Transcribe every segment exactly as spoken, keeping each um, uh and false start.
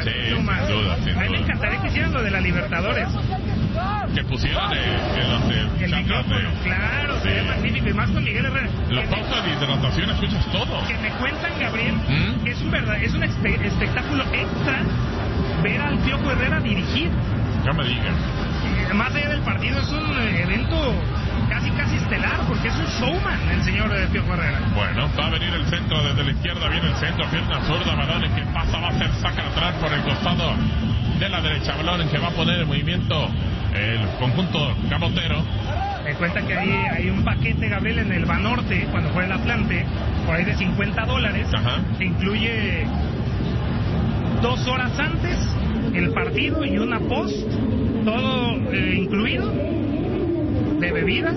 las sí, plumas. Sin duda, sin a mí me duda. encantaría que hicieran lo de la Libertadores. Que pusieran eh, en los eh, El chapas micrófono, de... claro, Sí. sería magnífico. Y más con Miguel Herrera. La Que- pausa de hidratación escuchas todo. Que me cuentan, Gabriel, ¿Mm? que es un verdad, es un espe- espectáculo extra ver al Piojo Herrera dirigir. Ya me digas. Eh, Más allá del partido, es un eh, evento casi casi estelar, porque es un showman el señor eh, Piojo Herrera. Bueno, va a venir el centro desde la izquierda, viene el centro, pierna zurda, balón en que pasa, va a ser saca atrás por el costado de la derecha, balón en que va a poner en movimiento el conjunto camotero. Me cuenta que hay, hay un paquete, Gabriel, en el Banorte, cuando fue el Atlante, por ahí de cincuenta dólares, Ajá. que incluye dos horas antes el partido y una post, todo eh, incluido, de bebidas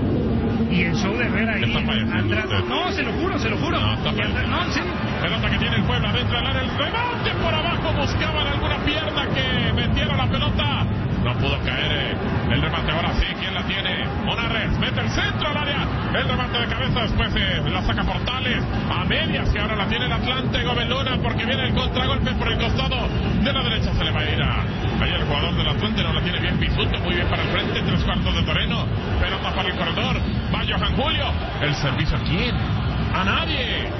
y el show de ver ahí Está falleciendo atrás. usted. No, se lo juro, se lo juro. No, está Y atrás- falleciendo. no, en serio. Pelota que tiene el Puebla dentro del área, el remate por abajo, buscaban alguna pierna que metiera la pelota. No pudo caer eh, el remate, ahora sí, ¿quién la tiene? Monarres, mete el centro al área, el remate de cabeza, después eh, la saca Portales, a medias, que ahora la tiene el Atlante, Gómez Luna, porque viene el contragolpe por el costado de la derecha, se le va a ir a... Ahí el jugador del Atlante no la tiene bien Pisuto, muy bien para el frente, tres cuartos de terreno, pelota para el corredor, va Johan Julio, el servicio a quién, a nadie.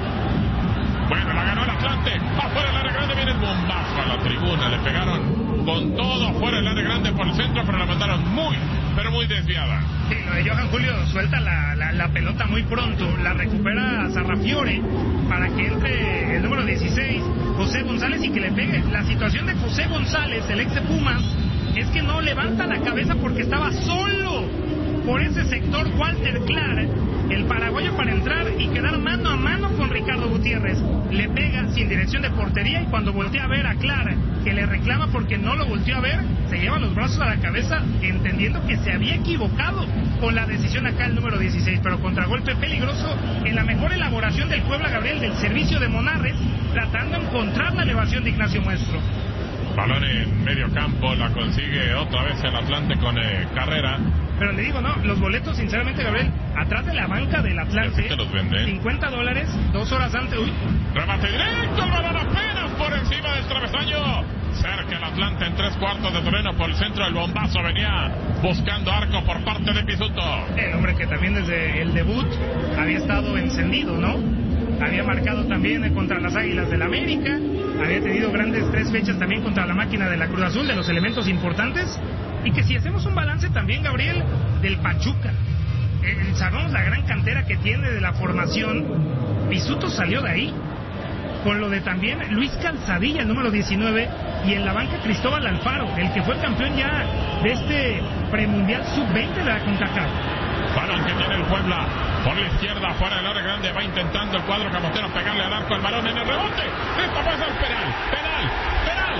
Bueno, la ganó el Atlante, afuera del área grande, viene el bombazo a la tribuna, le pegaron con todo afuera del área grande por el centro, pero la mandaron muy, pero muy desviada. Sí, lo de Johan Julio suelta la, la, la pelota muy pronto, la recupera Sarrafiore para que entre el número dieciséis, José González, y que le pegue. La situación de José González, el ex de Pumas, es que no levanta la cabeza porque estaba solo por ese sector Walter Clark, el paraguayo, para entrar y quedar mano a mano con Ricardo Gutiérrez. Le pega sin dirección de portería y cuando voltea a ver a Clark, que le reclama porque no lo volteó a ver, se lleva los brazos a la cabeza entendiendo que se había equivocado con la decisión acá el número dieciséis, pero contragolpe peligroso en la mejor elaboración del Puebla, Gabriel, del servicio de Monarres, tratando de encontrar la elevación de Ignacio Muestro. Balón en medio campo, la consigue otra vez el Atlante con eh, Carrera. Pero le digo, no, los boletos, sinceramente, Gabriel, atrás de la banca del Atlante, ¿Y así te los venden? cincuenta dólares, dos horas antes, uy, Remate directo, el balón apenas por encima del travesaño. Cerca el Atlante en tres cuartos de terreno por el centro. El bombazo venía buscando arco por parte de Pisuto. el hombre que también desde el debut había estado encendido, ¿no? Había marcado también contra las Águilas del América, había tenido grandes tres fechas también contra la máquina de la Cruz Azul, de los elementos importantes. Y que si hacemos un balance también, Gabriel, del Pachuca, eh, sabemos la gran cantera que tiene de la formación, Pisuto salió de ahí. Con lo de también Luis Calzadilla, el número diecinueve, y en la banca Cristóbal Alfaro, el que fue campeón ya de este premundial sub veinte de la CONCACAF. Balón que tiene el Puebla por la izquierda, fuera del área grande, va intentando el cuadro camotero pegarle al arco, el balón en el rebote. Esta puede ser penal, penal, penal.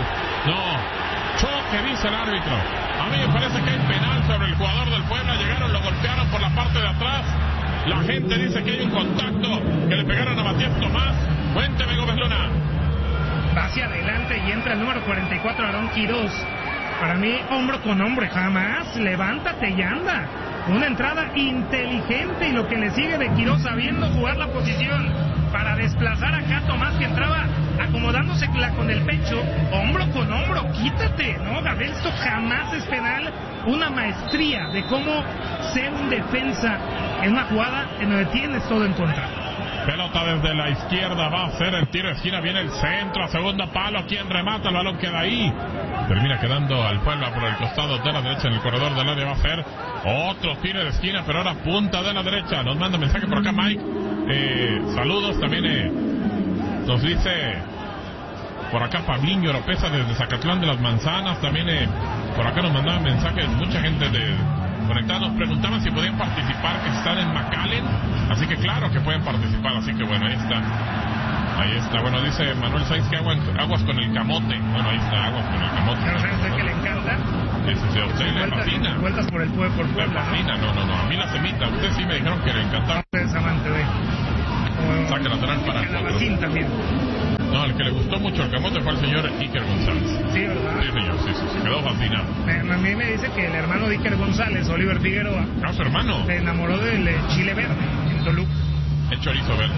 No, choque, dice el árbitro. A mí me parece que hay penal sobre el jugador del Puebla. Llegaron, lo golpearon por la parte de atrás. La gente dice que hay un contacto, que le pegaron a Matías Tomás. Cuénteme, Gómez Luna. Va hacia adelante y entra el número cuarenta y cuatro, Aarón Quirós. Para mí, hombro con hombro, jamás. Levántate y anda. Una entrada inteligente y lo que le sigue de Quirós, sabiendo jugar la posición para desplazar acá a Tomás, que entraba acomodándose la- con el pecho, hombro con hombro, quítate, ¿no, Gabriel? Esto jamás es penal. Una maestría de cómo ser un defensa en una jugada en donde tienes todo en contra. Pelota desde la izquierda, va a ser el tiro de esquina, viene el centro, a segundo palo, quien remata, el balón queda ahí. Termina quedando al Puebla por el costado de la derecha en el corredor del área, va a ser otro tiro de esquina, pero ahora punta de la derecha. Nos manda mensaje por acá Mike, eh, saludos, también eh, nos dice por acá Pabliño Oropesa desde Zacatlán de las Manzanas, también eh, por acá nos mandaban mensajes, mucha gente de conectada, nos preguntaban si podían participar, que están en McAllen, así que claro que pueden participar, así que bueno, ahí está, ahí está, bueno, dice Manuel Sainz que aguas, aguas con el camote, bueno, ahí está, aguas con el camote. ¿No sabes usted que le encanta? Ese sí, a usted le Vueltas, fascina, vueltas por el pueblo, por le Puebla, fascina, no, no, no, a mí la semita, ustedes sí me dijeron que le encantaba. ¿no? Es amante de... como- Saca lateral para Calabacín también. No, el que le gustó mucho el camote fue el señor Iker González. Sí, ¿verdad? Sí, señor, sí, sí, se quedó fascinado. Me- a mí me dice que el hermano de Iker González, Oliver Figueroa, ¿No, su hermano? se enamoró del eh, chile verde en Toluca. El chorizo verde. El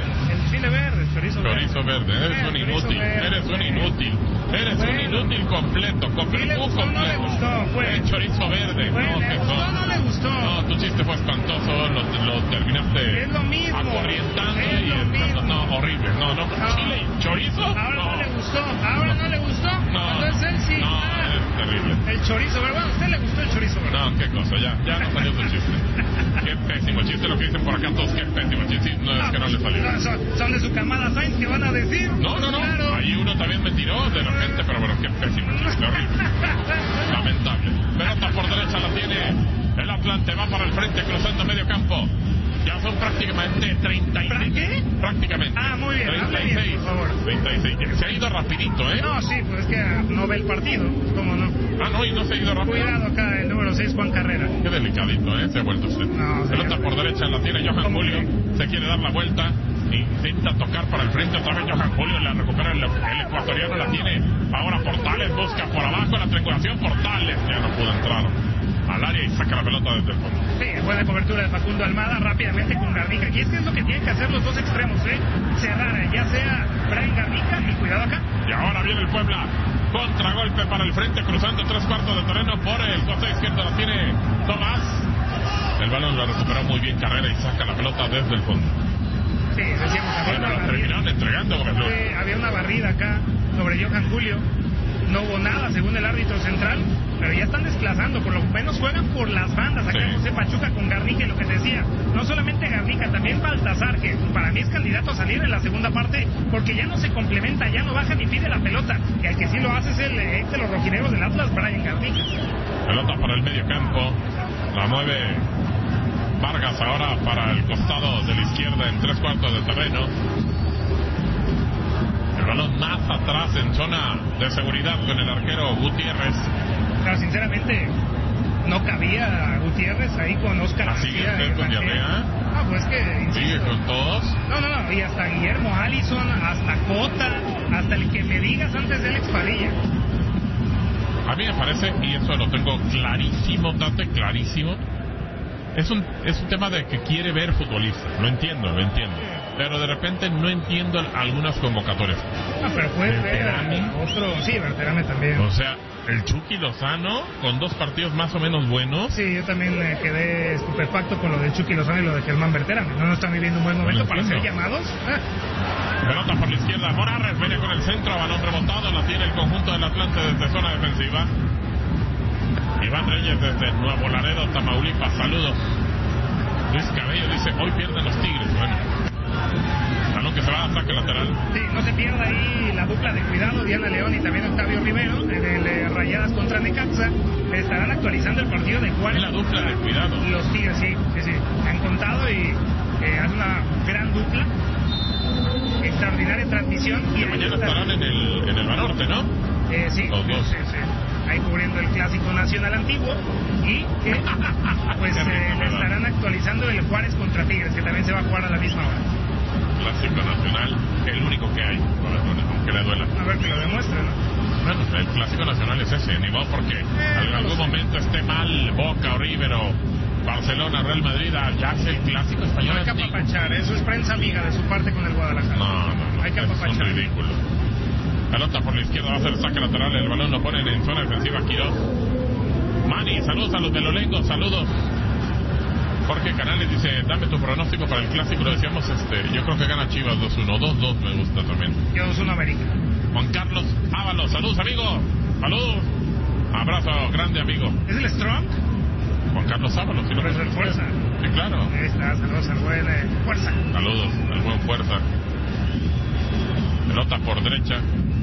chile verde, chorizo, chorizo verde. verde. Eres eh, un inútil, verde. eres un inútil. Eres bueno. un inútil completo, completo, completo. No le gustó, fue. El chorizo verde. Bueno, no, le gustó, no, no le gustó. No, tu chiste fue espantoso, lo, lo terminaste es lo mismo. acorrientando es y lo mismo. No, horrible. No, no, no. Chile y chorizo. Ahora no, no le gustó, ahora no, no le gustó. No, Entonces él sí. No, ah, es terrible. El chorizo, ¿verdad? ¿A usted le gustó el chorizo, verdad? No, qué cosa, ya, ya no salió su chiste. Qué pésimo chiste, lo que dicen por acá todos, qué pésimo chiste. No, es que no le salió. No, son, son de su camada Sainz que van a decir. No, no, no. Claro. Ahí uno también me tiró de repente, pero bueno, qué pésimo chiste, horrible. Lamentable. Pelota por derecha la tiene el Atlante, va para el frente, cruzando medio campo. Ya son prácticamente treinta y seis. ¿Qué? Prácticamente. Ah, muy bien. treinta y seis. Bien, por favor. treinta y seis. Se ha ido rapidito, ¿eh? No, sí, pues es que no ve el partido. ¿Cómo no? Ah, no, y no se ha ido rápido. Cuidado acá, el número seis, Juan Carrera. Qué delicadito, ¿eh? Se ha vuelto usted. No, pelota por derecha la tiene Johan Julio. Que? Se quiere dar la vuelta. Intenta tocar para el frente otra vez Johan Julio. La recupera el, el ecuatoriano. La tiene ahora Portales. Busca por abajo la triangulación. Portales. Ya no pudo entrar al área y saca la pelota desde el fondo. Sí, buena cobertura de Facundo Almada rápidamente con Garnica. Y es que es lo que tienen que hacer los dos extremos, ¿eh? Cerrar, ya sea Brian Garnica y cuidado acá. Y ahora viene el Puebla. Contragolpe para el frente, cruzando tres cuartos de terreno por el costado izquierdo. La tiene Tomás. El balón lo recuperó muy bien Carrera y saca la pelota desde el fondo. Sí, decíamos, bueno, la terminaron entregando. Sí, había una barrida acá sobre Johan Julio. No hubo nada según el árbitro central, pero ya están desplazando, por lo menos juegan por las bandas. Acá sí. José Pachuca con Garnica, y lo que te decía, no solamente Garnica, también Baltasar, que para mí es candidato a salir en la segunda parte, porque ya no se complementa, ya no baja ni pide la pelota, y el que sí lo hace es el ex de los rojineros del Atlas, Brian Garnica. Pelota para el medio campo, la mueve Vargas ahora para el costado de la izquierda en tres cuartos de terreno. El balón más atrás en zona de seguridad con el arquero Gutiérrez. Claro, sinceramente, no cabía Gutiérrez ahí con Oscar García. ¿Sigue usted con diarrea? Ah, pues que... Insisto, ¿sigue con todos? No, no, no, y hasta Guillermo Allison, hasta Cota, hasta el que me digas antes de Alex Padilla. A mí me parece, y eso lo tengo clarísimo, Tate, clarísimo, es un, es un tema de que quiere ver futbolistas, lo entiendo, lo entiendo. Pero de repente no entiendo algunas convocatorias. Ah, pero puede ver otro, sí, Berterame también. O sea, el Chucky Lozano con dos partidos más o menos buenos. Sí, yo también me quedé estupefacto con lo de Chucky Lozano y lo de Germán Berterame. No, no están viviendo un buen momento no para ser llamados. Ah. Pelota por la izquierda, Morales viene con el centro, balón remontado, la tiene el conjunto del Atlante desde zona defensiva. Iván Reyes desde Nuevo Laredo, Tamaulipas, saludos. Luis Cabello dice, hoy pierden los Tigres. Bueno, balón que se va a ataque lateral. Sí, no se pierda ahí la dupla de cuidado, Diana León y también Octavio Rivero, en el eh, Rayadas contra Necaxa. Estarán actualizando el partido de Juárez. La dupla de cuidado. Los Tigres, sí, sí, sí. Han contado y eh, hace una gran dupla. Extraordinaria transmisión. Y, y mañana está... estarán en el, en el Banorte, ¿no? Eh, sí, los dos. Sí, sí. Ahí cubriendo el Clásico Nacional Antiguo y que pues eh, le estarán actualizando el Juárez contra Tigres, que también se va a jugar a la misma hora. Clásico Nacional, el único que hay, aunque le duela. A ver que lo demuestre, ¿no? Bueno, el Clásico Nacional es ese, ni modo porque eh, en algún momento esté mal Boca o River o Barcelona, Real Madrid, ya es el Clásico Español. No hay que apapachar, eso es prensa amiga de su parte con el Guadalajara. No, no, no, hay que es un ridículo. Pelota por la izquierda, va a ser saque lateral, el balón lo ponen en zona defensiva Quiroz. Mani, saludos a los melolengos, saludos. Jorge Canales dice, dame tu pronóstico para el clásico, lo decíamos, este, yo creo que gana Chivas dos uno, dos dos me gusta también. Yo dos uno América. Juan Carlos Ábalos, saludos amigo, saludos. Abrazo grande amigo. ¿Es el Strong? Juan Carlos Ábalos, si no es el Fuerza. Sí, claro. Ahí está, saludos al buen eh, Fuerza. Saludos al buen Fuerza. Pelota por derecha.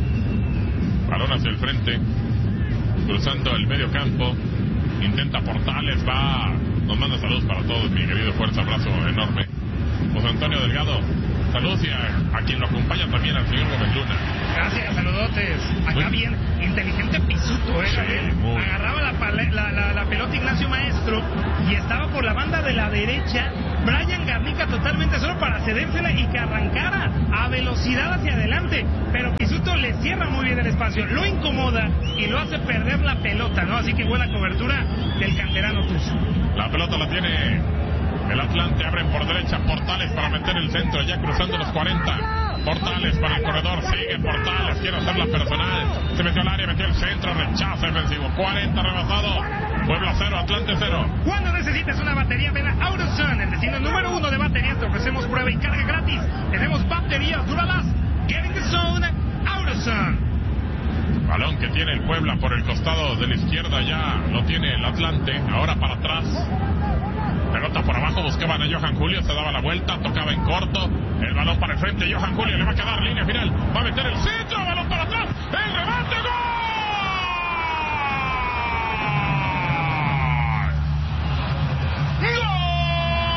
Balón hacia el frente, cruzando el medio campo, intenta Portales, va, nos manda saludos para todos, mi querido Fuerza, abrazo enorme. José Antonio Delgado, saludos y a, a quien lo acompaña también, al señor Gómez Luna. Gracias, saludotes. Acá muy bien, inteligente Pisuto, ¿eh? Sí, muy... Agarraba la, la, la, la pelota Ignacio Maestro y estaba por la banda de la derecha. Brian Garnica totalmente solo para cedérsela y que arrancara a velocidad hacia adelante. Pero Pisuto le cierra muy bien el espacio, lo incomoda y lo hace perder la pelota, ¿no? Así que buena cobertura del canterano Tuzo. La pelota la tiene El Atlante abren por derecha, Portales para meter el centro, ya cruzando los cuarenta. Portales para el corredor, sigue Portales, quiere hacer la personal, se metió al área, metió el centro, rechazo defensivo, cuarenta rebasado, Puebla cero, Atlante cero. Cuando necesites una batería, ven a AutoZone, el destino número uno de baterías. Te ofrecemos prueba y carga gratis. Tenemos baterías Duralast. Get in the zone, AutoZone. Balón que tiene el Puebla por el costado de la izquierda, ya lo tiene el Atlante, ahora para atrás. Pelota por abajo, buscaban a Johan Julio, se daba la vuelta, tocaba en corto, el balón para el frente, Johan Julio le va a quedar línea final, va a meter el centro, balón para atrás, el remate,